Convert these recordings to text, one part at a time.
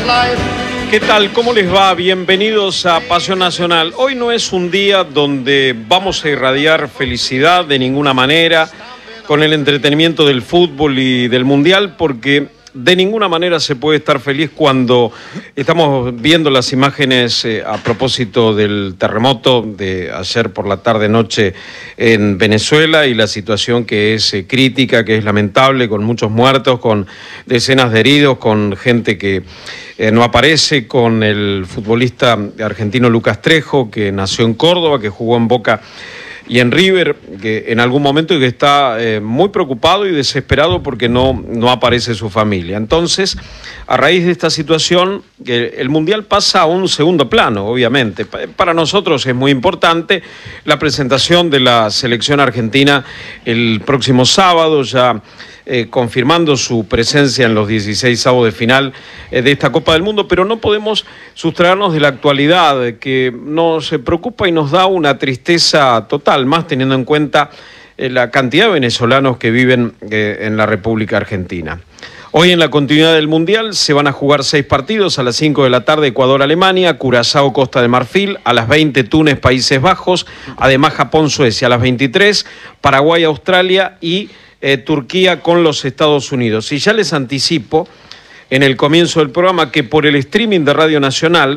¿Qué tal? ¿Cómo les va? Bienvenidos a Pasión Nacional. Hoy no es un día donde vamos a irradiar felicidad de ninguna manera con el entretenimiento del fútbol y del mundial, porque de ninguna manera se puede estar feliz cuando estamos viendo las imágenes a propósito del terremoto de ayer por la tarde-noche en Venezuela y la situación que es crítica, que es lamentable, con muchos muertos, con decenas de heridos, con gente que no aparece, con el futbolista argentino Lucas Trejo, que nació en Córdoba, que jugó en Boca y en River, que en algún momento que está muy preocupado y desesperado porque no aparece su familia. Entonces, a raíz de esta situación, el Mundial pasa a un segundo plano, obviamente. Para nosotros es muy importante la presentación de la selección argentina el próximo sábado, ya confirmando su presencia en los 16avos de final de esta Copa del Mundo, pero no podemos sustraernos de la actualidad que nos preocupa y nos da una tristeza total, más teniendo en cuenta la cantidad de venezolanos que viven en la República Argentina. Hoy en la continuidad del Mundial se van a jugar 6 partidos. A las 5 de la tarde Ecuador-Alemania, Curazao-Costa de Marfil, a las 20 Túnez-Países Bajos, además Japón-Suecia, a las 23 Paraguay-Australia y Turquía con los Estados Unidos. Y ya les anticipo en el comienzo del programa que por el streaming de Radio Nacional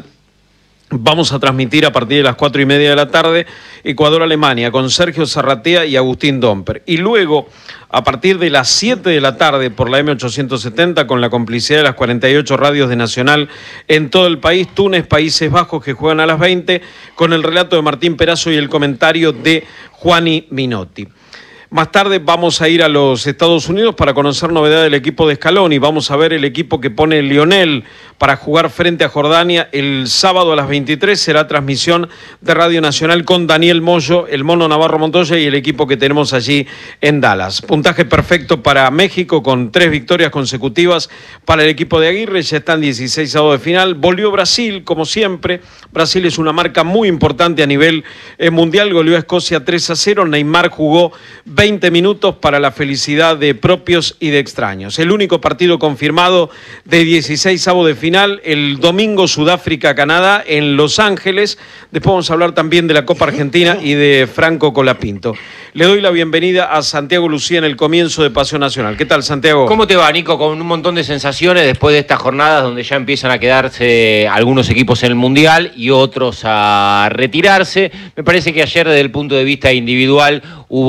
vamos a transmitir a partir de las 4:30 de la tarde Ecuador-Alemania con Sergio Zarratea y Agustín Domper. Y luego, a partir de las 7 de la tarde por la M870, con la complicidad de las 48 radios de Nacional en todo el país, Túnez, Países Bajos, que juegan a las 20, con el relato de Martín Perazo y el comentario de Juani Minotti. Más tarde vamos a ir a los Estados Unidos para conocer novedades del equipo de Scaloni. Vamos a ver el equipo que pone Lionel para jugar frente a Jordania el sábado a las 23. Será transmisión de Radio Nacional con Daniel Moyo, el Mono Navarro Montoya y el equipo que tenemos allí en Dallas. Puntaje perfecto para México con 3 victorias consecutivas para el equipo de Aguirre. Ya están 16avos de final. Volvió Brasil, como siempre. Brasil es una marca muy importante a nivel mundial. Goleó a Escocia 3-0. Neymar jugó 20 minutos para la felicidad de propios y de extraños. El único partido confirmado de 16avos de final, el domingo Sudáfrica-Canadá en Los Ángeles. Después vamos a hablar también de la Copa Argentina y de Franco Colapinto. Le doy la bienvenida a Santiago Lucía en el comienzo de Pasión Nacional. ¿Qué tal, Santiago? ¿Cómo te va, Nico? Con un montón de sensaciones después de estas jornadas donde ya empiezan a quedarse algunos equipos en el Mundial y otros a retirarse. Me parece que ayer, desde el punto de vista individual,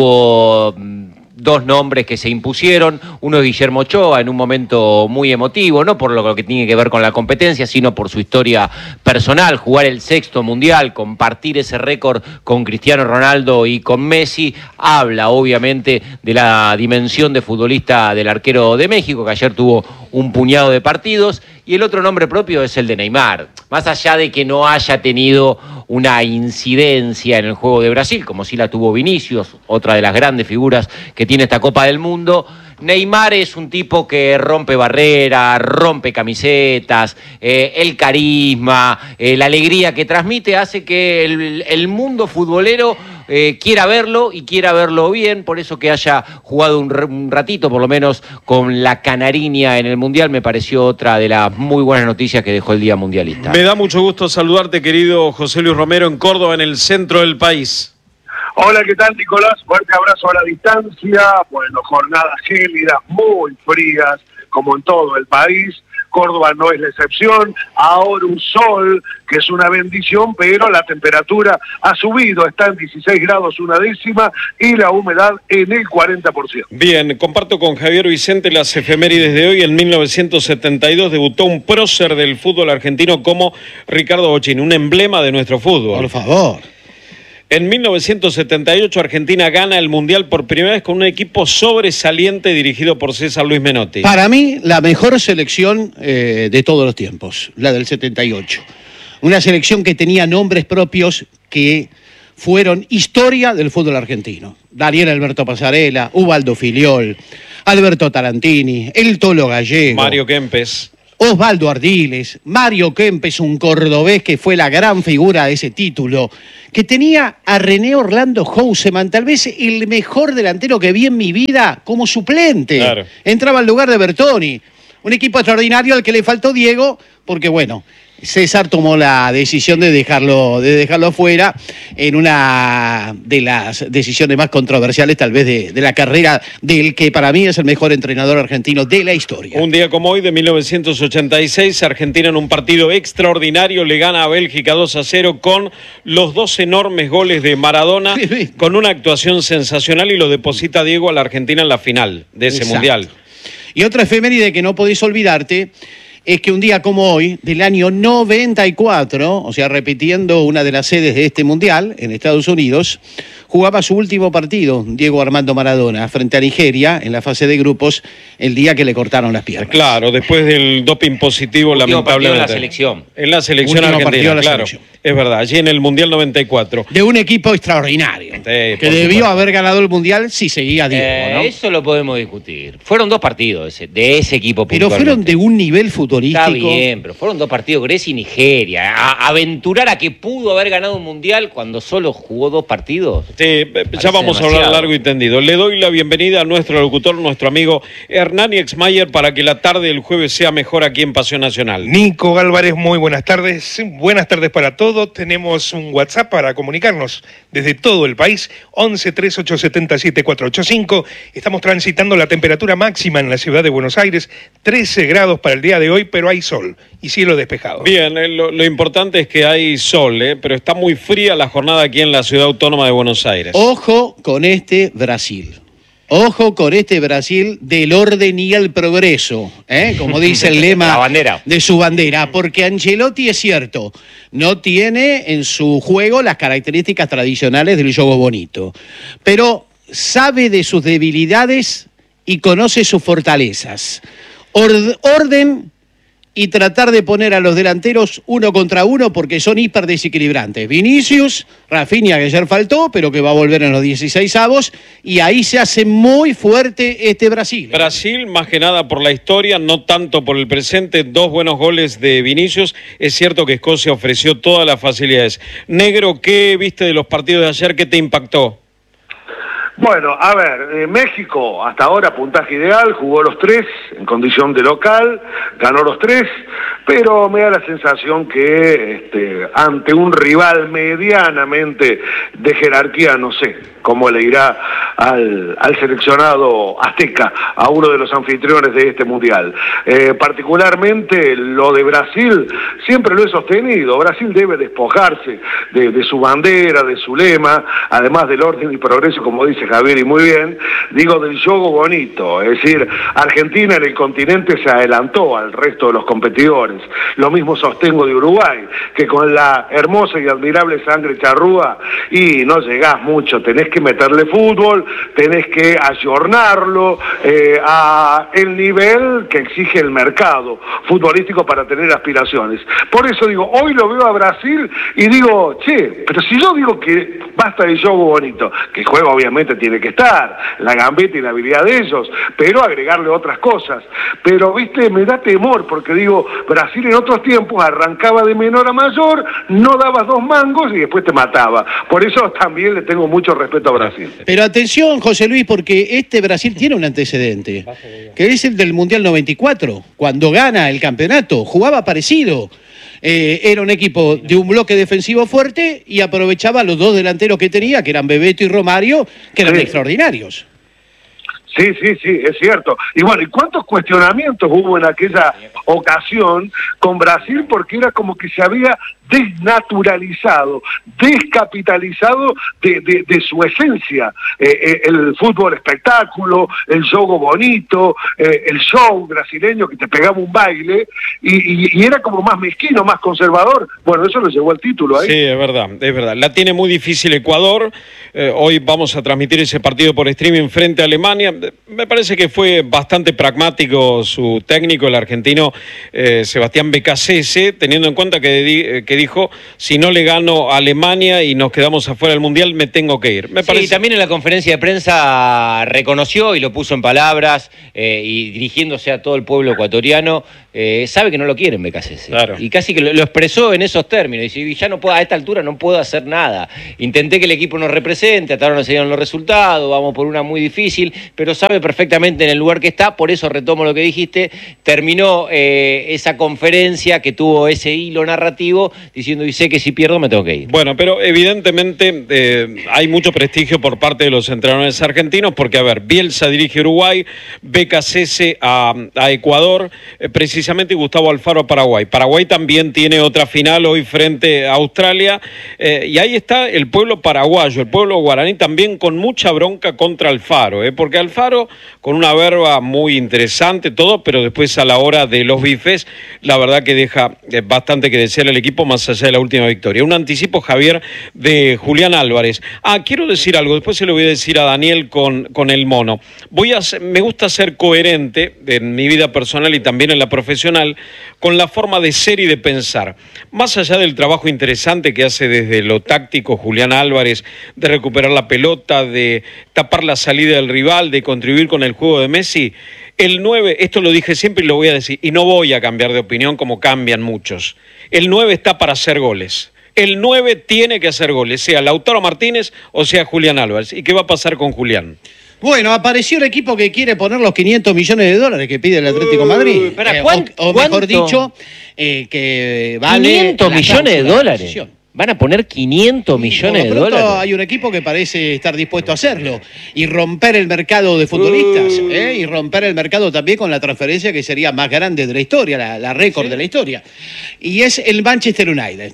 hubo 2 nombres que se impusieron. Uno es Guillermo Ochoa, en un momento muy emotivo, no por lo que tiene que ver con la competencia, sino por su historia personal, jugar el 6º Mundial, compartir ese récord con Cristiano Ronaldo y con Messi, habla obviamente de la dimensión de futbolista del arquero de México, que ayer tuvo un puñado de partidos. Y el otro nombre propio es el de Neymar. Más allá de que no haya tenido una incidencia en el juego de Brasil, como sí la tuvo Vinicius, otra de las grandes figuras que tiene esta Copa del Mundo, Neymar es un tipo que rompe barreras, rompe camisetas, el carisma, la alegría que transmite hace que el mundo futbolero quiera verlo y quiera verlo bien. Por eso que haya jugado un ratito, por lo menos, con la Canariña en el Mundial, me pareció otra de las muy buenas noticias que dejó el Día Mundialista. Me da mucho gusto saludarte, querido José Luis Romero, en Córdoba, en el centro del país. Hola, ¿qué tal, Nicolás? Fuerte abrazo a la distancia. Bueno, jornadas gélidas, muy frías, como en todo el país. Córdoba no es la excepción. Ahora un sol, que es una bendición, pero la temperatura ha subido. Está en 16 grados una décima y la humedad en el 40%. Bien, comparto con Javier Vicente las efemérides de hoy. En 1972 debutó un prócer del fútbol argentino como Ricardo Bocchini, un emblema de nuestro fútbol. Por favor. En 1978 Argentina gana el Mundial por primera vez con un equipo sobresaliente dirigido por César Luis Menotti. Para mí, la mejor selección de todos los tiempos, la del 78. Una selección que tenía nombres propios que fueron historia del fútbol argentino. Daniel Alberto Pasarela, Ubaldo Filiol, Alberto Tarantini, el Tolo Gallego, Mario Kempes, Osvaldo Ardiles, Mario Kempes, un cordobés que fue la gran figura de ese título, que tenía a René Orlando Houseman, tal vez el mejor delantero que vi en mi vida como suplente. Claro. Entraba al lugar de Bertoni. Un equipo extraordinario al que le faltó Diego, porque bueno, César tomó la decisión de dejarlo fuera en una de las decisiones más controversiales tal vez de la carrera del que para mí es el mejor entrenador argentino de la historia. Un día como hoy de 1986, Argentina en un partido extraordinario le gana a Bélgica 2-0 con los 2 enormes goles de Maradona, con una actuación sensacional, y lo deposita Diego a la Argentina en la final de ese Mundial. Y otra efeméride que no podés olvidarte es que un día como hoy, del año 94, o sea, repitiendo una de las sedes de este Mundial, en Estados Unidos, jugaba su último partido, Diego Armando Maradona, frente a Nigeria, en la fase de grupos, el día que le cortaron las piernas. Claro, después del doping positivo, lamentablemente. En la selección. En la selección argentina, claro. Es verdad, allí en el Mundial 94. De un equipo extraordinario, que debió haber ganado el Mundial si seguía Diego, ¿no? Eso lo podemos discutir. Fueron 2 partidos de ese equipo puntualmente. Pero fueron de un nivel futbolístico. Está bien, pero fueron 2 partidos, Grecia y Nigeria. Aventurar a que pudo haber ganado un Mundial cuando solo jugó 2 partidos. Sí, ya vamos a hablar largo y tendido. Le doy la bienvenida a nuestro locutor, nuestro amigo Hernani Exmayer, para que la tarde del jueves sea mejor aquí en Pasión Nacional. Nico Álvarez, muy buenas tardes. Buenas tardes para todos. Tenemos un WhatsApp para comunicarnos desde todo el país, 11 3870 7485. Estamos transitando la temperatura máxima en la ciudad de Buenos Aires, 13 grados para el día de hoy, pero hay sol y cielo despejado. Bien, lo importante es que hay sol, pero está muy fría la jornada aquí en la ciudad autónoma de Buenos Aires. Ojo con este Brasil. Ojo con este Brasil del orden y el progreso, como dice el lema de su bandera, porque Ancelotti, es cierto, no tiene en su juego las características tradicionales del juego bonito, pero sabe de sus debilidades y conoce sus fortalezas. Orden y tratar de poner a los delanteros 1 contra 1 porque son hiper desequilibrantes. Vinicius, Rafinha, que ayer faltó, pero que va a volver en los 16avos, y ahí se hace muy fuerte este Brasil. Brasil, más que nada por la historia, no tanto por el presente. 2 buenos goles de Vinicius. Es cierto que Escocia ofreció todas las facilidades. Negro, ¿qué viste de los partidos de ayer? ¿Qué te impactó? Bueno, a ver, México hasta ahora puntaje ideal, jugó los 3 en condición de local, ganó los 3, pero me da la sensación que ante un rival medianamente de jerarquía, no sé cómo le irá al seleccionado azteca, a uno de los anfitriones de este Mundial. Particularmente lo de Brasil, siempre lo he sostenido, Brasil debe despojarse de su bandera, de su lema, además del orden y progreso, como dice Javier, y muy bien, digo del juego bonito, es decir, Argentina en el continente se adelantó al resto de los competidores. Lo mismo sostengo de Uruguay, que con la hermosa y admirable sangre charrúa, y no llegás mucho, tenés que meterle fútbol, tenés que ayornarlo a el nivel que exige el mercado futbolístico para tener aspiraciones. Por eso digo, hoy lo veo a Brasil y digo, che, pero si yo digo que basta de juego bonito, que el juego obviamente tiene que estar, la gambeta y la habilidad de ellos, pero agregarle otras cosas. Pero, viste, me da temor, porque digo, Brasil en otros tiempos arrancaba de menor a mayor, no dabas 2 mangos y después te mataba. Por eso también le tengo mucho respeto a Brasil. Pero atención, José Luis, porque este Brasil tiene un antecedente, que es el del Mundial 94, cuando gana el campeonato, jugaba parecido. Era un equipo de un bloque defensivo fuerte y aprovechaba los 2 delanteros que tenía, que eran Bebeto y Romario, que eran extraordinarios. Sí, es cierto. Y bueno, ¿y cuántos cuestionamientos hubo en aquella ocasión con Brasil? Porque era como que se había desnaturalizado, descapitalizado de su esencia. El fútbol espectáculo, el juego bonito, el show brasileño que te pegaba un baile, y era como más mezquino, más conservador. Bueno, eso lo llevó al título ahí. Sí, es verdad. La tiene muy difícil Ecuador. Hoy vamos a transmitir ese partido por streaming frente a Alemania. Me parece que fue bastante pragmático su técnico, el argentino Sebastián Becasese, teniendo en cuenta que dijo, si no le gano a Alemania y nos quedamos afuera del Mundial, me tengo que ir. Sí, también en la conferencia de prensa reconoció y lo puso en palabras, y dirigiéndose a todo el pueblo ecuatoriano, sabe que no lo quieren Becasese. Claro. Y casi que lo expresó en esos términos. Dice, ya no puedo, a esta altura no puedo hacer nada. Intenté que el equipo nos represente, hasta ahora no se dieron los resultados, vamos por una muy difícil, pero sabe perfectamente en el lugar que está, por eso retomo lo que dijiste, terminó esa conferencia que tuvo ese hilo narrativo diciendo, y sé que si pierdo me tengo que ir. Bueno, pero evidentemente hay mucho prestigio por parte de los entrenadores argentinos, porque, a ver, Bielsa dirige Uruguay, Becasese a Ecuador, precisamente Gustavo Alfaro a Paraguay. Paraguay también tiene otra final hoy frente a Australia, y ahí está el pueblo paraguayo, el pueblo guaraní también con mucha bronca contra Alfaro, porque Alfaro con una verba muy interesante, todo, pero después a la hora de los bifes, la verdad que deja bastante que desear el equipo más allá de la última victoria. Un anticipo, Javier, de Julián Álvarez. Quiero decir algo, después se lo voy a decir a Daniel con el mono. Me gusta ser coherente en mi vida personal y también en la profesional con la forma de ser y de pensar. Más allá del trabajo interesante que hace desde lo táctico Julián Álvarez, de recuperar la pelota, de tapar la salida del rival, de contribuir con el juego de Messi, el 9, esto lo dije siempre y lo voy a decir, y no voy a cambiar de opinión como cambian muchos. El 9 está para hacer goles. El 9 tiene que hacer goles, sea Lautaro Martínez o sea Julián Álvarez. ¿Y qué va a pasar con Julián? Bueno, apareció el equipo que quiere poner los 500 millones de dólares que pide el Atlético de Madrid. O mejor dicho, que vale 500 millones de dólares. Van a poner 500 millones de dólares. Hay un equipo que parece estar dispuesto a hacerlo y romper el mercado de futbolistas, y romper el mercado también con la transferencia que sería más grande de la historia, la récord de la historia. Y es el Manchester United.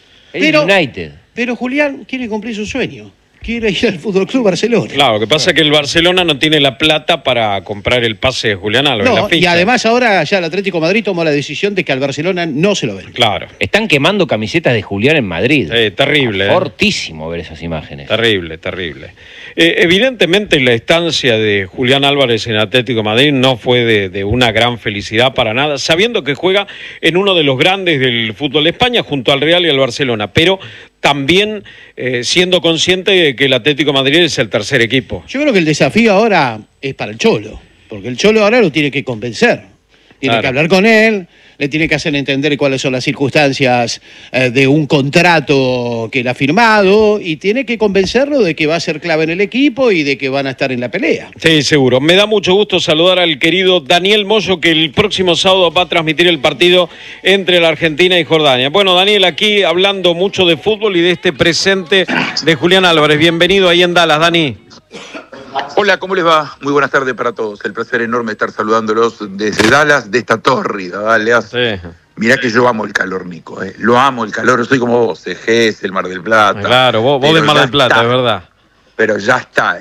Pero Julián quiere cumplir su sueño. Quiere ir al Fútbol Club Barcelona. Claro, lo que pasa es que el Barcelona no tiene la plata para comprar el pase de Julián Álvarez. No, y además ahora ya el Atlético de Madrid tomó la decisión de que al Barcelona no se lo vende. Claro. Están quemando camisetas de Julián en Madrid. Terrible. Fortísimo ver esas imágenes. Terrible. Evidentemente la estancia de Julián Álvarez en Atlético de Madrid no fue de una gran felicidad para nada, sabiendo que juega en uno de los grandes del fútbol de España junto al Real y al Barcelona, pero también siendo consciente de que el Atlético de Madrid es el tercer equipo. Yo creo que el desafío ahora es para el Cholo, porque el Cholo ahora lo tiene que convencer. Tiene que hablar con él, le tiene que hacer entender cuáles son las circunstancias de un contrato que él ha firmado y tiene que convencerlo de que va a ser clave en el equipo y de que van a estar en la pelea. Sí, seguro. Me da mucho gusto saludar al querido Daniel Moyo, que el próximo sábado va a transmitir el partido entre la Argentina y Jordania. Bueno, Daniel, aquí hablando mucho de fútbol y de este presente de Julián Álvarez. Bienvenido ahí en Dallas, Dani. Hola, ¿cómo les va? Muy buenas tardes para todos. El placer enorme estar saludándolos desde Dallas, de esta tórrida Dallas. Sí. Mirá que yo amo el calor, Nico. Lo amo el calor. Soy como vos, Gés, el Mar del Plata. Claro, vos del Mar del Plata, es verdad. Pero ya está,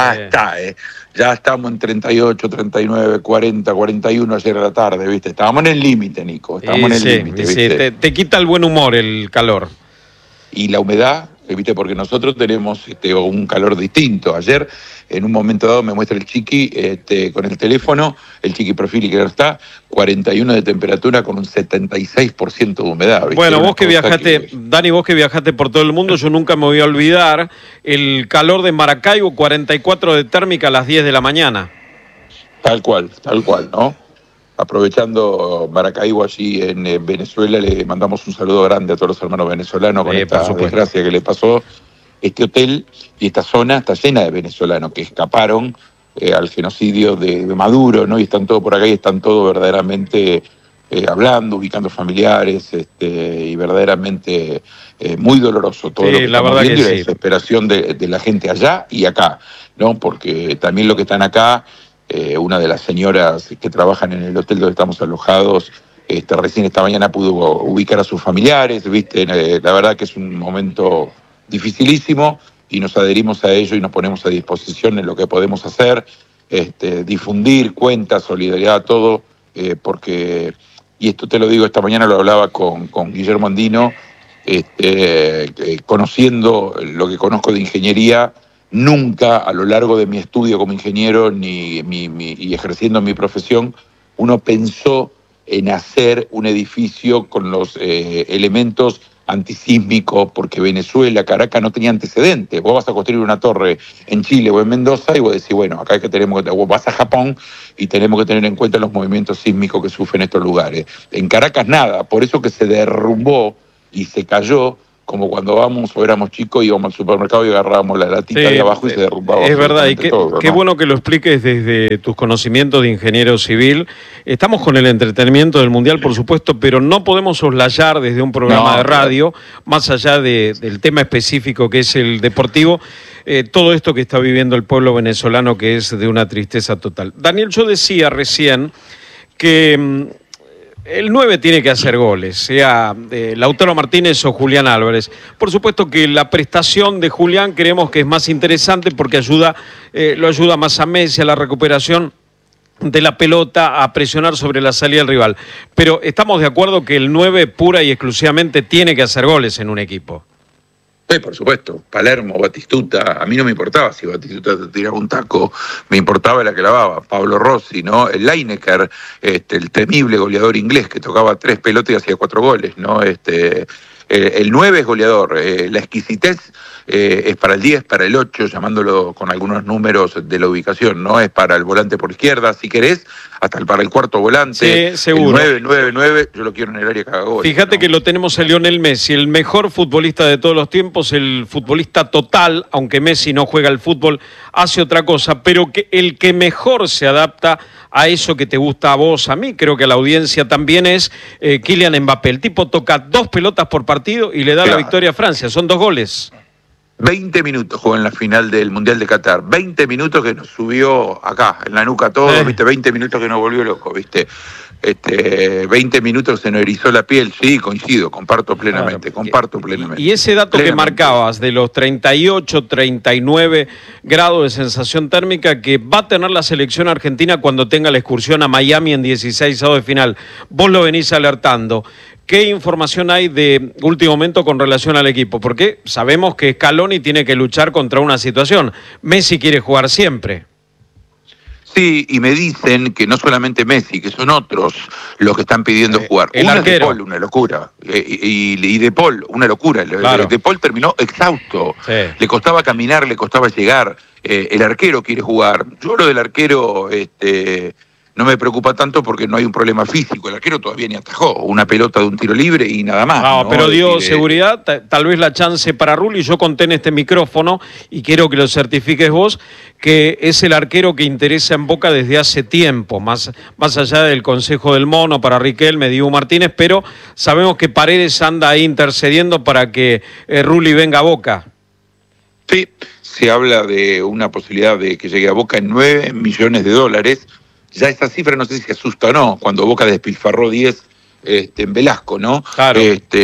Ya estamos en 38, 39, 40, 41 ayer a la tarde, ¿viste? Estábamos en el límite, Nico. Estábamos en el límite, ¿viste? Te quita el buen humor el calor. Y la humedad, ¿viste? Porque nosotros tenemos un calor distinto. Ayer, en un momento dado, me muestra el Chiqui con el teléfono, el Chiqui Profili que está, 41 de temperatura con un 76% de humedad. ¿Viste? Bueno, vos que viajaste, Dani, vos que viajaste por todo el mundo, yo nunca me voy a olvidar el calor de Maracaibo, 44 de térmica a las 10 de la mañana. Tal cual, ¿no? Aprovechando Maracaibo allí en Venezuela, le mandamos un saludo grande a todos los hermanos venezolanos con esta desgracia que le pasó. Este hotel y esta zona está llena de venezolanos que escaparon al genocidio de Maduro, ¿no? Y están todos por acá y están todos verdaderamente hablando, ubicando familiares, y verdaderamente muy doloroso todo lo que estamos viendo y la desesperación de la gente allá y acá, ¿no? Porque también lo que están acá, una de las señoras que trabajan en el hotel donde estamos alojados, recién esta mañana pudo ubicar a sus familiares, ¿viste? La verdad que es un momento dificilísimo y nos adherimos a ello y nos ponemos a disposición en lo que podemos hacer, difundir cuentas, solidaridad, todo, porque, y esto te lo digo, esta mañana lo hablaba con Guillermo Andino, conociendo lo que conozco de ingeniería, nunca a lo largo de mi estudio como ingeniero y ejerciendo mi profesión, uno pensó en hacer un edificio con los elementos antisísmico, porque Venezuela, Caracas no tenía antecedentes. Vos vas a construir una torre en Chile o en Mendoza y vos decís, bueno, acá es que tenemos que, vos vas a Japón y tenemos que tener en cuenta los movimientos sísmicos que sufren estos lugares. En Caracas nada, por eso que se derrumbó y se cayó, como cuando vamos o éramos chicos, íbamos al supermercado y agarrábamos la latita de abajo y se derrumbaba. Es verdad, y qué ¿no? bueno que lo expliques desde tus conocimientos de ingeniero civil. Estamos con el entretenimiento del Mundial, por supuesto, pero no podemos soslayar desde un programa de radio, más allá del tema específico que es el deportivo, todo esto que está viviendo el pueblo venezolano, que es de una tristeza total. Daniel, yo decía recién que el 9 tiene que hacer goles, sea Lautaro Martínez o Julián Álvarez. Por supuesto que la prestación de Julián creemos que es más interesante porque lo ayuda más a Messi, a la recuperación de la pelota, a presionar sobre la salida del rival. Pero estamos de acuerdo que el 9 pura y exclusivamente tiene que hacer goles en un equipo. Sí, por supuesto. Palermo, Batistuta, a mí no me importaba si Batistuta te tiraba un taco, me importaba la que lavaba. Pablo Rossi, ¿no? El Lineker, el temible goleador inglés que tocaba 3 pelotas y hacía 4 goles, ¿no? El 9 es goleador, la exquisitez es para el 10, para el 8, llamándolo con algunos números de la ubicación, ¿no? Es para el volante por izquierda, si querés, hasta para el cuarto volante. Sí, seguro. El 9, yo lo quiero en el área que haga gol. Fíjate, ¿no? Que lo tenemos a Lionel Messi, el mejor futbolista de todos los tiempos, el futbolista total, aunque Messi no juega al fútbol, hace otra cosa, pero que el que mejor se adapta a eso que te gusta a vos, a mí, creo que a la audiencia también, es Kylian Mbappé. El tipo toca 2 pelotas por partido y le da la victoria a Francia, son 2 goles. 20 minutos jugó en la final del Mundial de Qatar, 20 minutos que nos subió acá, en la nuca todo, ¿viste? 20 minutos que nos volvió loco, ¿viste? 20 minutos se nos erizó la piel, sí, coincido, comparto plenamente. Y ese dato que marcabas de los 38, 39 grados de sensación térmica que va a tener la selección argentina cuando tenga la excursión a Miami en 16avos de final, vos lo venís alertando. ¿Qué información hay de último momento con relación al equipo? Porque sabemos que Scaloni tiene que luchar contra una situación. Messi quiere jugar siempre. Sí, y me dicen que no solamente Messi, que son otros los que están pidiendo jugar. El arquero. De Paul, una locura. Y De Paul, una locura. Claro. De Paul terminó exhausto. Sí. Le costaba caminar, le costaba llegar. El arquero quiere jugar. Yo lo del arquero no me preocupa tanto porque no hay un problema físico. El arquero todavía ni atajó una pelota de un tiro libre y nada más. No, pero dio seguridad, tal vez la chance para Rulli. Yo conté en este micrófono, y quiero que lo certifiques vos, que es el arquero que interesa en Boca desde hace tiempo, más allá del Consejo del Mono para Riquelme, Dibu Martínez, pero sabemos que Paredes anda ahí intercediendo para que Rulli venga a Boca. Sí, se habla de una posibilidad de que llegue a Boca en $9 millones. Ya esa cifra no sé si asusta o no, cuando Boca despilfarró 10 en Velasco, ¿no? Claro.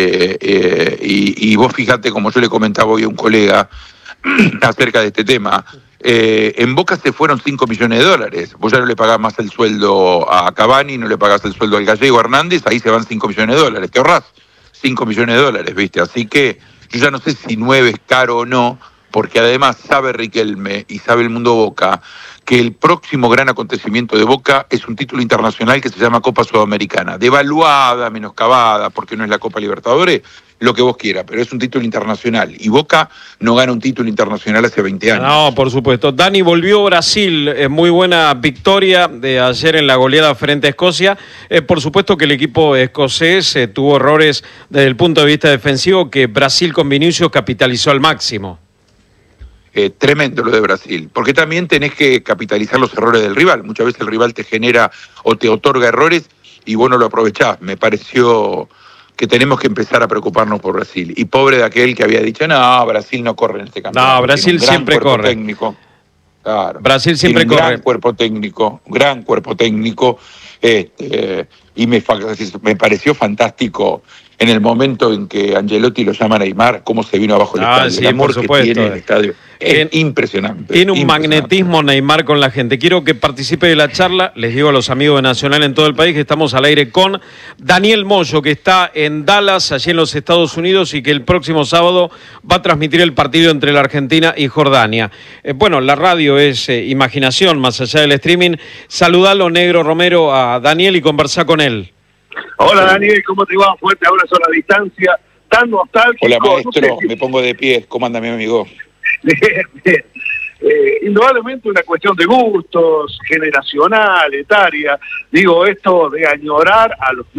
Y vos fíjate, como yo le comentaba hoy a un colega acerca de este tema, en Boca se fueron $5 millones. Vos ya no le pagás más el sueldo a Cavani, no le pagás el sueldo al Gallego Hernández, ahí se van $5 millones. Te ahorrás $5 millones, ¿viste? Así que yo ya no sé si 9 es caro o no, porque además sabe Riquelme y sabe el mundo Boca que el próximo gran acontecimiento de Boca es un título internacional que se llama Copa Sudamericana, devaluada, menoscabada, porque no es la Copa Libertadores, lo que vos quieras, pero es un título internacional, y Boca no gana un título internacional hace 20 años. No, por supuesto. Dani, volvió Brasil, muy buena victoria de ayer en la goleada frente a Escocia. Por supuesto que el equipo escocés tuvo errores desde el punto de vista defensivo que Brasil con Vinicius capitalizó al máximo. Tremendo lo de Brasil, porque también tenés que capitalizar los errores del rival. Muchas veces el rival te genera o te otorga errores y vos no lo aprovechás. Me pareció que tenemos que empezar a preocuparnos por Brasil. Y pobre de aquel que había dicho, no, Brasil no corre en este campeonato. No, Brasil siempre corre. Técnico. Claro. Brasil siempre corre. Gran cuerpo técnico. Y me pareció fantástico en el momento en que Angelotti lo llama a Neymar, cómo se vino abajo el estadio. Sí, el amor por supuesto. que tiene el estadio es impresionante. Tiene un magnetismo Neymar con la gente. Quiero que participe de la charla. Les digo a los amigos de Nacional en todo el país que estamos al aire con Daniel Moyo, que está en Dallas, allí en los Estados Unidos, y que el próximo sábado va a transmitir el partido entre la Argentina y Jordania. Bueno, la radio es imaginación, más allá del streaming. Saludalo, Negro Romero, a Daniel y conversá con él. Hola Daniel, ¿cómo te va? Fuerte abrazo a la distancia. tan nostálgico. Hola, maestro, no sé. me pongo de pie. ¿Cómo anda mi amigo? Bien. Indudablemente una cuestión de gustos, generacional, etaria. Digo, esto de añorar a los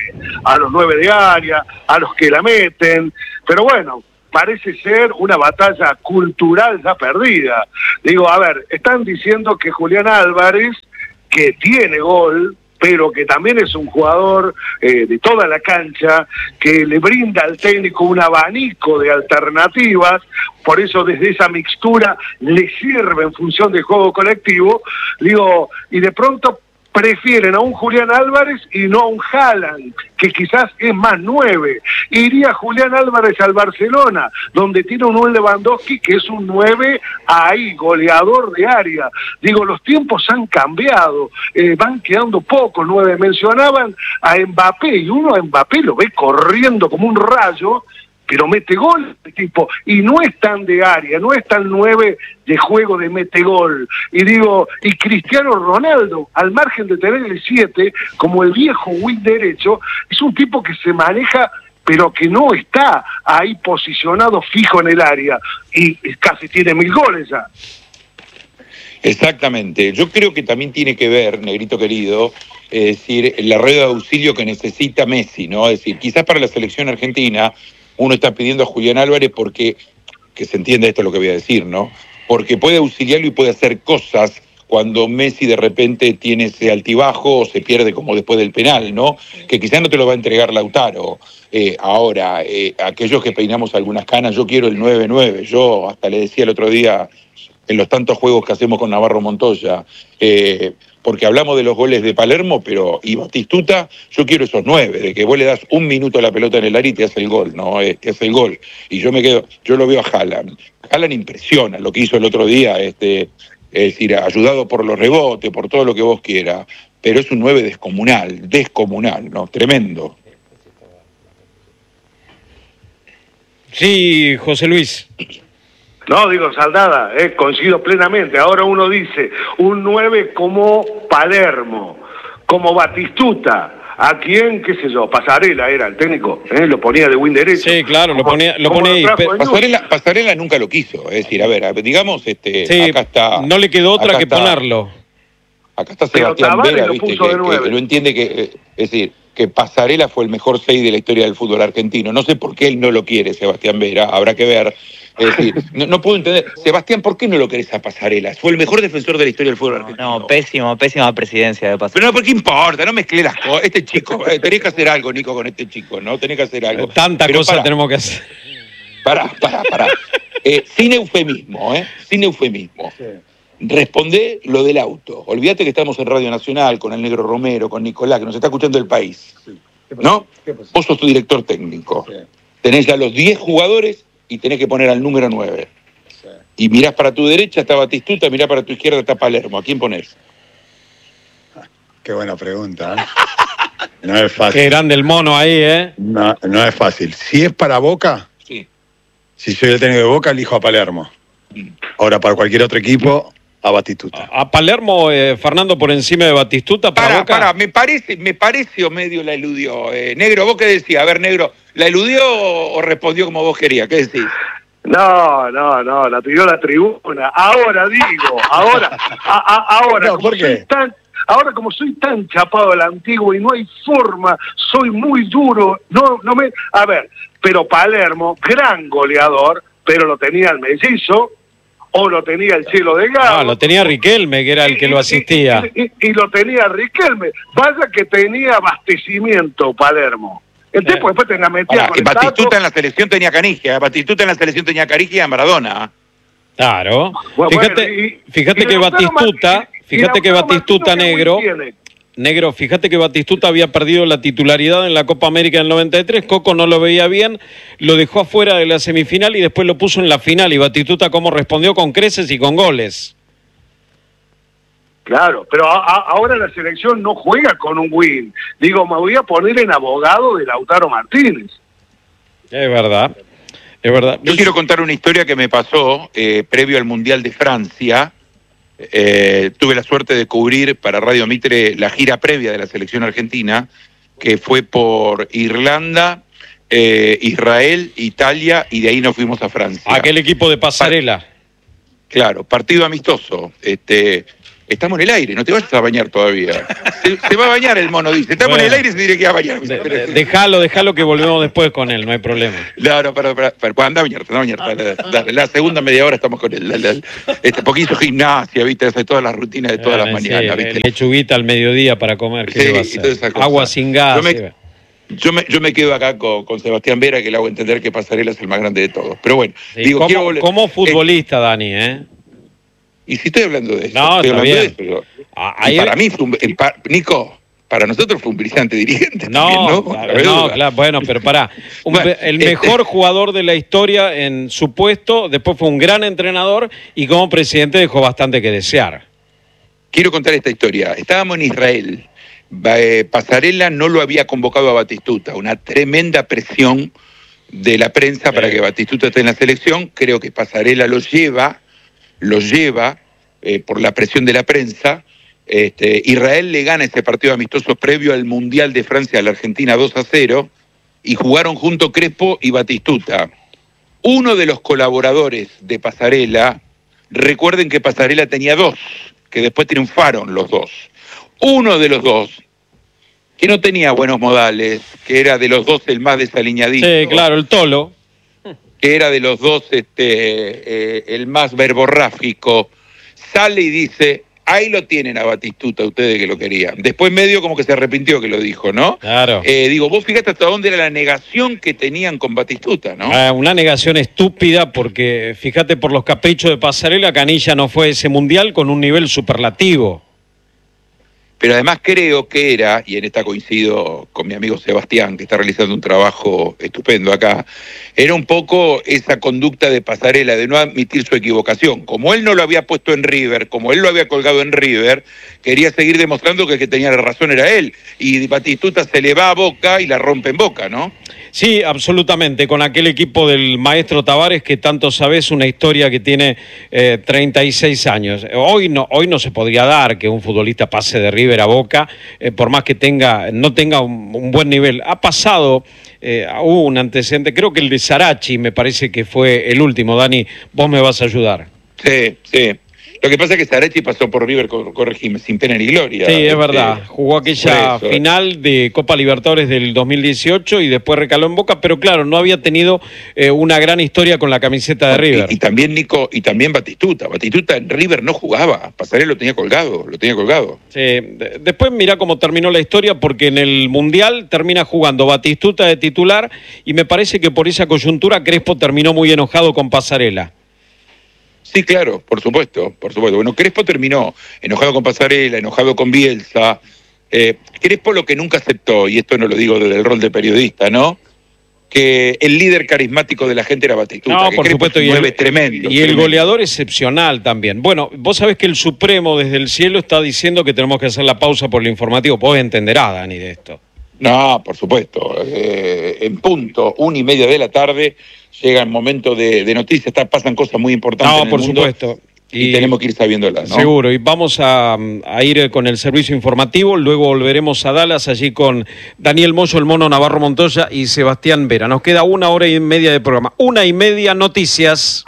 9 de área, a los que la meten. Pero bueno, parece ser una batalla cultural ya perdida. Digo, a ver, están diciendo que Julián Álvarez, que tiene gol, pero que también es un jugador de toda la cancha, que le brinda al técnico un abanico de alternativas, por eso desde esa mixtura le sirve en función del juego colectivo, digo, y de pronto prefieren a un Julián Álvarez y no a un Haaland, que quizás es más 9. Iría Julián Álvarez al Barcelona, donde tiene un Lewandowski que es un 9 ahí, goleador de área. Digo, los tiempos han cambiado, van quedando pocos 9. Mencionaban a Mbappé, y uno a Mbappé lo ve corriendo como un rayo, pero mete gol, tipo, y no es tan de área, no es tan 9 de juego de mete gol. Y digo, y Cristiano Ronaldo, al margen de tener el 7, como el viejo wing derecho, es un tipo que se maneja, pero que no está ahí posicionado fijo en el área, y casi tiene 1000 goles ya. Exactamente. Yo creo que también tiene que ver, negrito querido, es decir, la red de auxilio que necesita Messi, ¿no? Es decir, quizás para la selección argentina uno está pidiendo a Julián Álvarez porque, que se entienda esto lo que voy a decir, ¿no? Porque puede auxiliarlo y puede hacer cosas cuando Messi de repente tiene ese altibajo o se pierde como después del penal, ¿no? Que quizás no te lo va a entregar Lautaro. Ahora, aquellos que peinamos algunas canas, yo quiero el 9-9. Yo hasta le decía el otro día, en los tantos juegos que hacemos con Navarro Montoya, porque hablamos de los goles de Palermo, pero y Batistuta, yo quiero esos 9, de que vos le das un minuto a la pelota en el área y te hace el gol, ¿no? Te hace el gol. Y yo lo veo a Haaland. Haaland impresiona lo que hizo el otro día, es decir, ayudado por los rebotes, por todo lo que vos quieras, pero es un 9 descomunal, ¿no? Tremendo. Sí, José Luis. No, digo, Saldada, coincido plenamente. Ahora uno dice, un 9 como Palermo, como Batistuta, ¿a quién, qué sé yo? Pasarela era el técnico, lo ponía de wing derecho. Sí, claro, lo ponía ahí. Pasarela nunca lo quiso, es decir, a ver, digamos, sí, acá está... No le quedó otra que ponerlo. Acá está Sebastián Vera, viste, que no entiende que, es decir, que Pasarela fue el mejor 6 de la historia del fútbol argentino. No sé por qué él no lo quiere, Sebastián Vera, habrá que ver. Es decir, no puedo entender. Sebastián, ¿por qué no lo querés a Pasarela? Fue el mejor defensor de la historia del fútbol argentino. No, pésima presidencia de Pasarela. Pero no, ¿por qué importa? No mezclé las cosas. Este chico, tenés que hacer algo, Nico, con este chico, ¿no? Tenés que hacer algo. Tanta cosa tenemos que hacer. Pará. Sin eufemismo, Sin eufemismo. Sí. Respondé lo del auto. Olvídate que estamos en Radio Nacional con el Negro Romero, con Nicolás, que nos está escuchando el país. Sí. ¿No? Vos sos tu director técnico. Sí. Tenés ya los 10 jugadores y tenés que poner al número 9. Sí. Y mirás para tu derecha, está Batistuta, mirás para tu izquierda, está Palermo. ¿A quién ponés? Qué buena pregunta, No es fácil. Qué grande el mono ahí, No es fácil. Si es para Boca, sí. Si soy el técnico de Boca, elijo a Palermo. Ahora, para cualquier otro equipo, a Batistuta. A Palermo, Fernando, por encima de Batistuta, para Boca. Me parece o medio la eludió. Negro, ¿vos qué decías? A ver, Negro, ¿la eludió o respondió como vos querías? ¿Qué decís? No, la pidió la tribuna. Ahora digo, ahora. No, ¿por qué? Ahora como soy tan chapado a la antigua y no hay forma, soy muy duro, a ver, pero Palermo, gran goleador, pero lo tenía el Mellizo, o lo tenía el Chelo Delgado. No, lo tenía Riquelme, que era el que lo asistía. Y lo tenía Riquelme. Vaya que tenía abastecimiento Palermo. El tipo después te la metía con el Batistuta en la selección tenía Canigia. Batistuta en la selección tenía Canigia y a Maradona. Claro. Fíjate que Batistuta, Negro, fíjate que Batistuta había perdido la titularidad en la Copa América del 93, Coco no lo veía bien, lo dejó afuera de la semifinal y después lo puso en la final, y Batistuta cómo respondió, con creces y con goles. Claro, pero ahora la selección no juega con un win. Digo, me voy a poner en abogado de Lautaro Martínez. Es verdad. Yo quiero contar una historia que me pasó previo al Mundial de Francia. Tuve la suerte de cubrir para Radio Mitre la gira previa de la selección argentina, que fue por Irlanda, Israel, Italia, y de ahí nos fuimos a Francia. Aquel equipo de Pasarela. Claro, partido amistoso. Estamos en el aire, no te vayas a bañar todavía. Se va a bañar el mono, dice. Estamos en el aire y se dirá que va a bañar. Déjalo que volvemos después con él, no hay problema. No, pero anda a bañarte, dale. La segunda media hora estamos con él. Porque hizo gimnasia, ¿viste? Hace todas las rutinas de todas las mañanas, ¿viste? Lechuguita al mediodía para comer, ¿qué va a hacer? Agua sin gas. Yo me quedo acá con Sebastián Vera, que le hago entender que Pasarela es el más grande de todos. Pero bueno, sí, como futbolista, Dani, ¿eh? Y si estoy hablando de eso, no, estoy hablando bien. de eso. Para mí, Nico, para nosotros fue un brillante dirigente. No, claro, bueno, pero pará. El mejor jugador de la historia en su puesto, después fue un gran entrenador y como presidente dejó bastante que desear. Quiero contar esta historia. Estábamos en Israel. Pasarela no lo había convocado a Batistuta. Una tremenda presión de la prensa para que Batistuta esté en la selección. Creo que Pasarela lo lleva por la presión de la prensa. Israel le gana ese partido amistoso previo al Mundial de Francia a la Argentina 2-0 y jugaron junto Crespo y Batistuta. Uno de los colaboradores de Pasarela, recuerden que Pasarela tenía dos, que después triunfaron los dos. Uno de los dos, que no tenía buenos modales, que era de los dos el más desaliñadito. Sí, claro, el Tolo. Que era de los dos el más verborrágico, sale y dice, ahí lo tienen a Batistuta, ustedes que lo querían. Después medio como que se arrepintió que lo dijo, ¿no? Claro. Vos fíjate hasta dónde era la negación que tenían con Batistuta, ¿no? Una negación estúpida porque, fíjate, por los caprichos de Pasarela, Canilla no fue a ese mundial con un nivel superlativo. Pero además creo que era, y en esta coincido con mi amigo Sebastián, que está realizando un trabajo estupendo acá, era un poco esa conducta de Pasarela, de no admitir su equivocación. Como él no lo había puesto en River, como él lo había colgado en River, quería seguir demostrando que el que tenía la razón era él. Y Batistuta se le va a Boca y la rompe en Boca, ¿no? Sí, absolutamente, con aquel equipo del maestro Tavares que tanto sabes, una historia que tiene 36 años. Hoy no se podría dar que un futbolista pase de River a Boca, por más que no tenga un buen nivel. Ha pasado, hubo un antecedente, creo que el de Sarachi me parece que fue el último. Dani, vos me vas a ayudar. Sí. Lo que pasa es que Sarachi pasó por River, corregime, sin pena ni gloria. Sí, es verdad. Jugó aquella final de Copa Libertadores del 2018 y después recaló en Boca, pero claro, no había tenido una gran historia con la camiseta de River. Y también, Nico, y también Batistuta. Batistuta en River no jugaba. Pasarela lo tenía colgado. Sí. Después mirá cómo terminó la historia, porque en el Mundial termina jugando Batistuta de titular y me parece que por esa coyuntura Crespo terminó muy enojado con Pasarela. Sí, claro, por supuesto. Bueno, Crespo terminó enojado con Pasarela, enojado con Bielsa. Crespo lo que nunca aceptó, y esto no lo digo desde el rol de periodista, ¿no? Que el líder carismático de la gente era Batistuta. No, por supuesto, tremendo. Y el goleador excepcional también. Bueno, vos sabés que el Supremo desde el cielo está diciendo que tenemos que hacer la pausa por el informativo. Vos entenderás, Dani, de esto. No, por supuesto. En punto, 1:30 de la tarde, llega el momento de noticias, pasan cosas muy importantes en el mundo. No, por supuesto. Y tenemos que ir sabiéndolas, ¿no? Seguro, y vamos a ir con el servicio informativo, luego volveremos a Dallas, allí con Daniel Moyo, el Mono Navarro Montoya y Sebastián Vera. Nos queda 1h30 de programa. 1:30, noticias.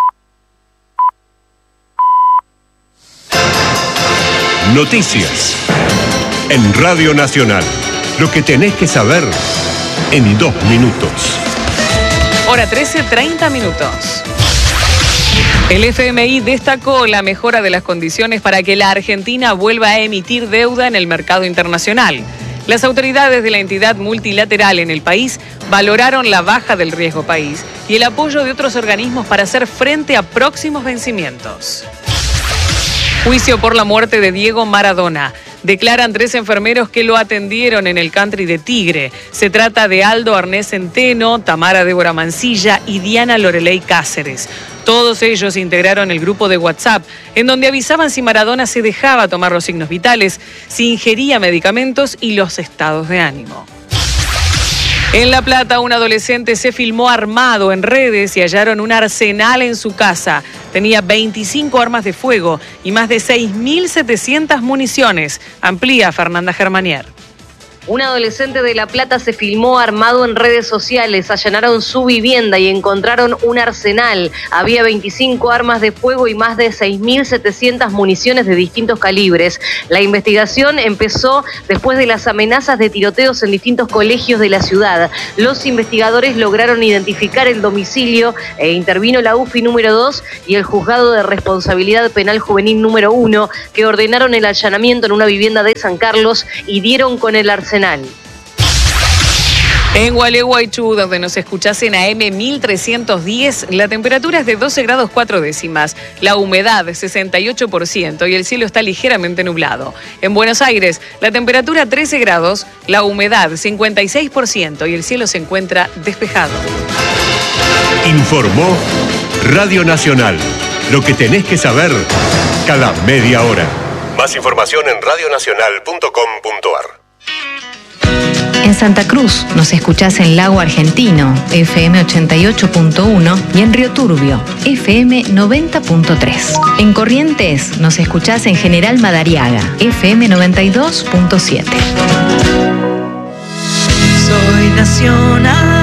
Noticias en Radio Nacional. Lo que tenés que saber en 2 minutos. Hora 13, 30 minutos. El FMI destacó la mejora de las condiciones para que la Argentina vuelva a emitir deuda en el mercado internacional. Las autoridades de la entidad multilateral en el país valoraron la baja del riesgo país y el apoyo de otros organismos para hacer frente a próximos vencimientos. Juicio por la muerte de Diego Maradona. Declaran 3 enfermeros que lo atendieron en el country de Tigre. Se trata de Aldo Arnés Centeno, Tamara Débora Mancilla y Diana Loreley Cáceres. Todos ellos integraron el grupo de WhatsApp, en donde avisaban si Maradona se dejaba tomar los signos vitales, si ingería medicamentos y los estados de ánimo. En La Plata, un adolescente se filmó armado en redes y hallaron un arsenal en su casa. Tenía 25 armas de fuego y más de 6.700 municiones. Amplía Fernanda Germanier. Un adolescente de La Plata se filmó armado en redes sociales. Allanaron su vivienda y encontraron un arsenal. Había 25 armas de fuego y más de 6.700 municiones de distintos calibres. La investigación empezó después de las amenazas de tiroteos en distintos colegios de la ciudad. Los investigadores lograron identificar el domicilio e intervino la UFI número 2 y el Juzgado de Responsabilidad Penal Juvenil número 1, que ordenaron el allanamiento en una vivienda de San Carlos y dieron con el arsenal. En Gualeguaychú, donde nos escuchás en AM 1310, la temperatura es de 12 grados 4 décimas, la humedad 68% y el cielo está ligeramente nublado. En Buenos Aires, la temperatura 13 grados, la humedad 56% y el cielo se encuentra despejado. Informó Radio Nacional. Lo que tenés que saber cada media hora. Más información en radionacional.com.ar. En Santa Cruz nos escuchás en Lago Argentino, FM 88.1 y en Río Turbio, FM 90.3. En Corrientes nos escuchás en General Madariaga, FM 92.7. Soy nacional.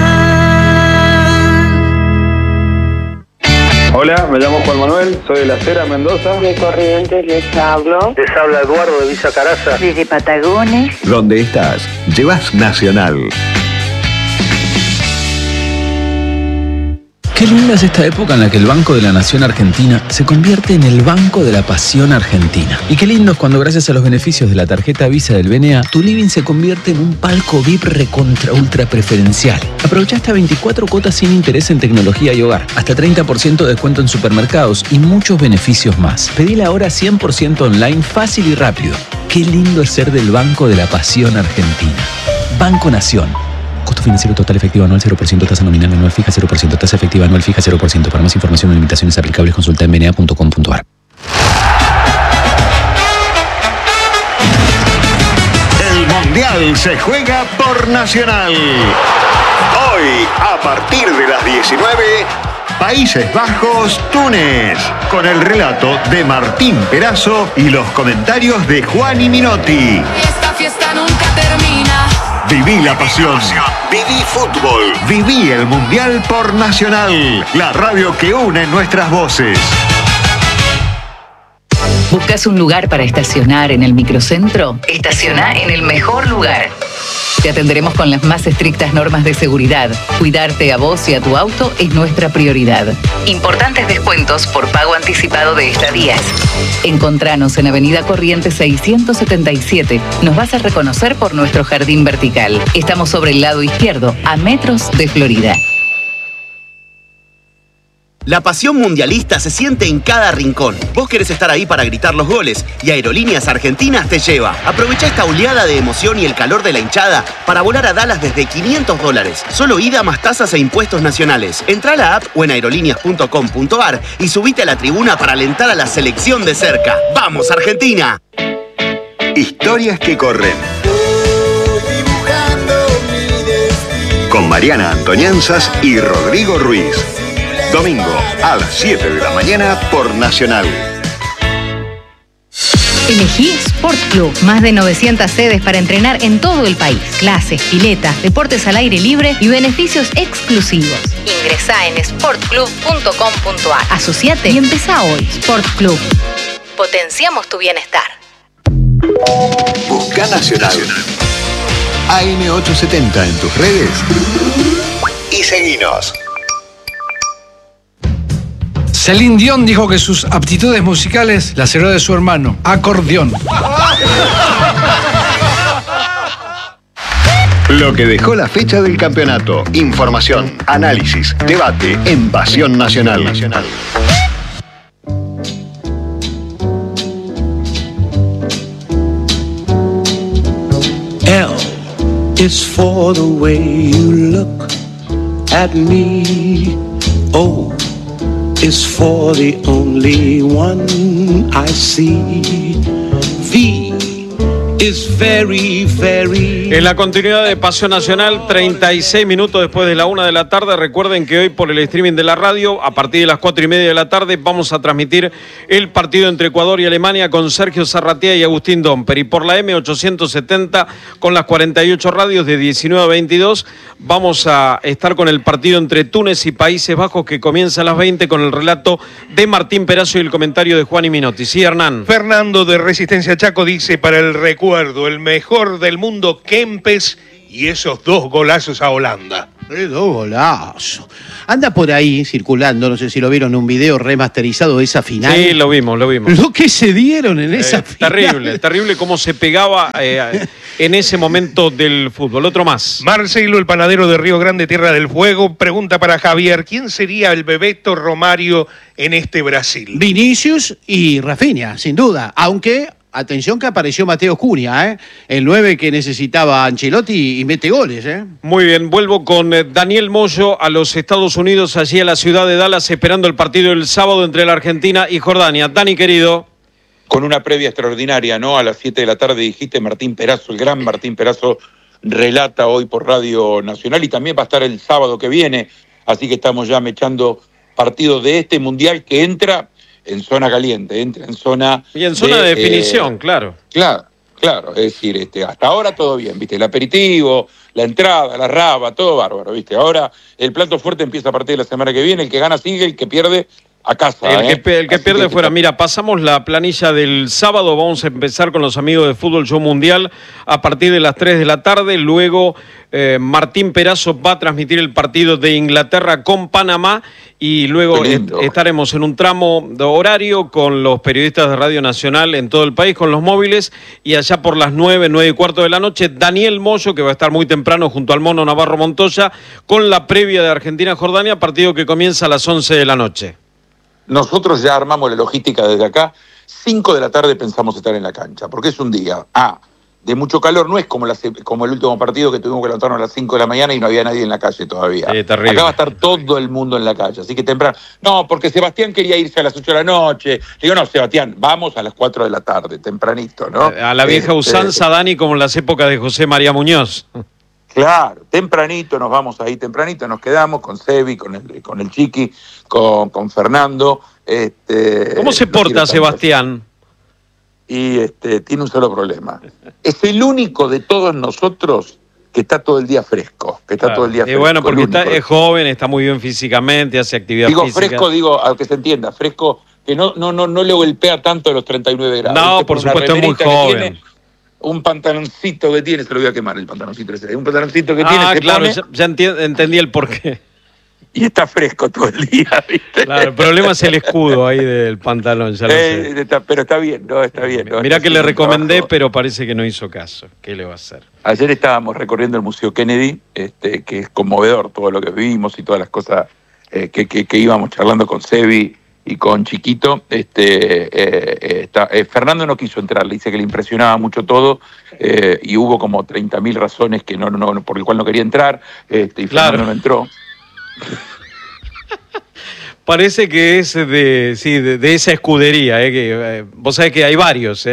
Hola, me llamo Juan Manuel, soy de La Cera, Mendoza. De Corrientes les hablo. Les habla Eduardo de Villa Caraza. Desde Patagones. ¿Dónde estás? Llevas Nacional. Qué linda es esta época en la que el Banco de la Nación Argentina se convierte en el Banco de la Pasión Argentina. Y qué lindo es cuando gracias a los beneficios de la tarjeta Visa del BNA, tu living se convierte en un palco VIP recontra ultra preferencial. Aprovecha hasta 24 cuotas sin interés en tecnología y hogar, hasta 30% de descuento en supermercados y muchos beneficios más. Pedila ahora 100% online, fácil y rápido. Qué lindo es ser del Banco de la Pasión Argentina. Banco Nación. Costo financiero total efectivo anual 0%, tasa nominal anual fija 0%, tasa efectiva anual fija 0%. Para más información o limitaciones aplicables consulta en bna.com.ar. El Mundial se juega por Nacional. Hoy, a partir de las 19, Países Bajos, Túnez, con el relato de Martín Perazo y los comentarios de Juani Minotti. Esta fiesta nunca termina. Viví la pasión, viví fútbol, viví el Mundial por Nacional, la radio que une nuestras voces. ¿Buscas un lugar para estacionar en el microcentro? Estaciona en el mejor lugar. Te atenderemos con las más estrictas normas de seguridad. Cuidarte a vos y a tu auto es nuestra prioridad. Importantes descuentos por pago anticipado de estadías. Encontranos en Avenida Corrientes 677. Nos vas a reconocer por nuestro jardín vertical. Estamos sobre el lado izquierdo, a metros de Florida. La pasión mundialista se siente en cada rincón. Vos querés estar ahí para gritar los goles y Aerolíneas Argentinas te lleva. Aprovecha esta oleada de emoción y el calor de la hinchada para volar a Dallas desde $500. Solo ida más tasas e impuestos nacionales. Entrá a la app o en aerolíneas.com.ar y subite a la tribuna para alentar a la selección de cerca. ¡Vamos, Argentina! Historias que corren. Con Mariana Antonianzas y Rodrigo Ruiz. Domingo a las 7 de la mañana por Nacional. Elegí Sport Club. Más de 900 sedes para entrenar en todo el país. Clases, piletas, deportes al aire libre y beneficios exclusivos. Ingresá en sportclub.com.ar. Asociate y empezá hoy. Sport Club. Potenciamos tu bienestar. Busca Nacional. AM870 en tus redes y seguinos. Celine Dion dijo que sus aptitudes musicales las heredó de su hermano, acordeón. Lo que dejó la fecha del campeonato. Información, análisis, debate en Pasión Nacional. L is for the way you look at me. O is for the only one I see. V is very, very. En la continuidad de Pasión Nacional, 36 minutos después de la 1 de la tarde. Recuerden que hoy por el streaming de la radio, a partir de las 4:30 de la tarde, vamos a transmitir el partido entre Ecuador y Alemania con Sergio Zarratea y Agustín Domper. Y por la M870, con las 48 radios de 19 a 22, vamos a estar con el partido entre Túnez y Países Bajos, que comienza a las 20 con el relato de Martín Perazo y el comentario de Juan y Minotti. Sí, Hernán. Fernando de Resistencia Chaco dice, para el recuerdo, el mejor del mundo, Kempes, y esos 2 golazos a Holanda. 2 golazos. Anda por ahí circulando, no sé si lo vieron, un video remasterizado de esa final. Sí, lo vimos. Lo que se dieron en esa final. Terrible cómo se pegaba en ese momento del fútbol. Otro más. Marcelo, el panadero de Río Grande, Tierra del Fuego, pregunta para Javier, ¿quién sería el Bebeto Romario en este Brasil? Vinicius y Rafinha, sin duda, aunque... Atención que apareció Mateo Cunha, el 9 que necesitaba Ancelotti y mete goles. Muy bien, vuelvo con Daniel Moyo a los Estados Unidos, allí a la ciudad de Dallas, esperando el partido del sábado entre la Argentina y Jordania. Dani, querido. Con una previa extraordinaria, ¿no? A las 7 de la tarde dijiste Martín Perazo, el gran Martín Perazo, relata hoy por Radio Nacional y también va a estar el sábado que viene. Así que estamos ya mechando partidos de este Mundial que entra en zona caliente, entra en zona... Y en zona de definición, claro. Claro, es decir, hasta ahora todo bien, ¿viste? El aperitivo, la entrada, la raba, todo bárbaro, ¿viste? Ahora el plato fuerte empieza a partir de la semana que viene, el que gana sigue, el que pierde a casa. El que pierde fuera. Mira, pasamos la planilla del sábado, vamos a empezar con los amigos de Fútbol Show Mundial a partir de las 3 de la tarde, luego Martín Perazo va a transmitir el partido de Inglaterra con Panamá y luego estaremos en un tramo de horario con los periodistas de Radio Nacional en todo el país, con los móviles, y allá por las 9:15 de la noche, Daniel Moyo, que va a estar muy temprano junto al Mono Navarro Montoya, con la previa de Argentina-Jordania, partido que comienza a las 11 de la noche. Nosotros ya armamos la logística desde acá, 5 de la tarde pensamos estar en la cancha, porque es un día de mucho calor, no es como el último partido que tuvimos que levantarnos a las 5 de la mañana y no había nadie en la calle todavía. Terrible. Acá va a estar todo el mundo en la calle, así que temprano. No, porque Sebastián quería irse a las 8 de la noche. Le digo, no, Sebastián, vamos a las 4 de la tarde, tempranito, ¿no? A la vieja usanza, Dani, como en las épocas de José María Muñoz. Claro, tempranito nos vamos ahí, tempranito nos quedamos con Sebi, con el Chiqui, con Fernando. ¿Cómo se porta Sebastián? Y tiene un solo problema. Es el único de todos nosotros que está todo el día fresco. Y bueno, porque es joven, está muy bien físicamente, hace actividad física. Fresco, a que se entienda, fresco que no le golpea tanto a los 39 grados. No, por supuesto, es muy joven. Un pantaloncito que tiene, se lo voy a quemar el pantaloncito ese. Un pantaloncito que tiene, claro, ya entendí el porqué. Y está fresco todo el día, ¿viste? Claro, el problema es el escudo ahí del pantalón, ya lo sé. Pero está bien, ¿no? Está bien. ¿no? Mirá que le recomendé, pero parece que no hizo caso. ¿Qué le va a hacer? Ayer estábamos recorriendo el Museo Kennedy, que es conmovedor todo lo que vimos y todas las cosas que íbamos charlando con Sebi y con Chiquito. Fernando no quiso entrar, le dice que le impresionaba mucho todo y hubo como 30.000 razones que por el cual no quería entrar y Fernando no entró. Parece que es de esa escudería, que vos sabés que hay varios,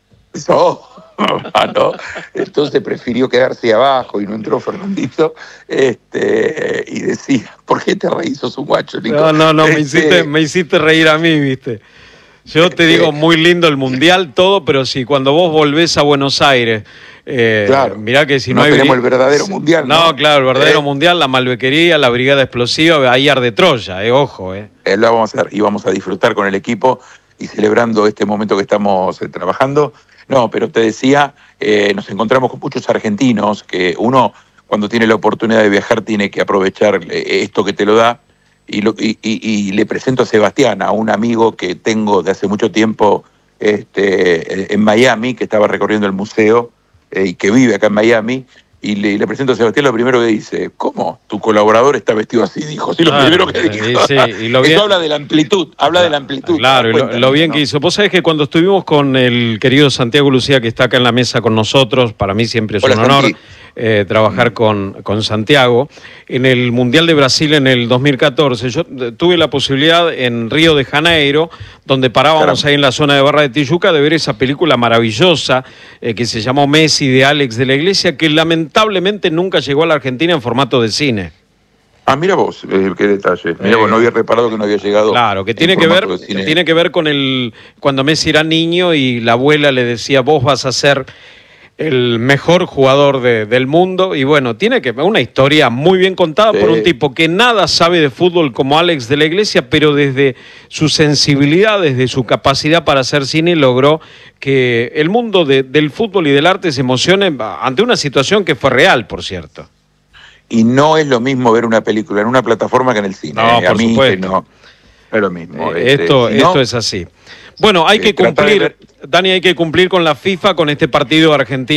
No. Entonces prefirió quedarse abajo y no entró Fernandito y decía, ¿por qué te reís? Sos un guacho, Nico. No, me hiciste reír a mí, ¿viste? Yo te digo, muy lindo el Mundial, todo, pero si cuando vos volvés a Buenos Aires, claro, mirá que si no hay... tenemos el verdadero Mundial. No, claro, el verdadero Mundial, la malbequería, la brigada explosiva, ahí arde Troya, ojo. Lo vamos a hacer y vamos a disfrutar con el equipo y celebrando este momento que estamos trabajando. No, pero te decía, nos encontramos con muchos argentinos que uno, cuando tiene la oportunidad de viajar, tiene que aprovechar esto que te lo da. Y le presento a Sebastián, a un amigo que tengo de hace mucho tiempo en Miami, que estaba recorriendo el museo y que vive acá en Miami. Y le presento a Sebastián, lo primero que dice, ¿cómo? Tu colaborador está vestido así, dijo. Sí, lo primero que dijo. Sí, Eso habla de la amplitud, Claro, lo bien que hizo. Vos sabés que cuando estuvimos con el querido Santiago Lucía, que está acá en la mesa con nosotros, para mí siempre es un honor. trabajar con Santiago. En el Mundial de Brasil en el 2014, yo tuve la posibilidad en Río de Janeiro, donde parábamos ahí en la zona de Barra de Tijuca, de ver esa película maravillosa que se llamó Messi, de Alex de la Iglesia, que lamentablemente nunca llegó a la Argentina en formato de cine. Ah, mira vos, qué detalle. Mira vos, no había reparado que no había llegado. Claro, que tiene que ver con cuando Messi era niño y la abuela le decía, vos vas a ser el mejor jugador del mundo. Y bueno, tiene que ver una historia muy bien contada por un tipo que nada sabe de fútbol como Alex de la Iglesia, pero desde su sensibilidad, desde su capacidad para hacer cine, logró que el mundo del fútbol y del arte se emocione ante una situación que fue real, por cierto. Y no es lo mismo ver una película en una plataforma que en el cine. No, por supuesto. No es lo mismo. Esto es así. Bueno, hay que cumplir, Dani, hay que cumplir con la FIFA, con este partido Argentina.